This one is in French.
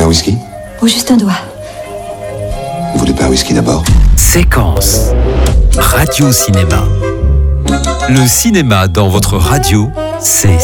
whisky? Ou juste un doigt. Vous voulez pas un whisky d'abord? Séquence. Radio Cinéma. Le cinéma dans votre radio, c'est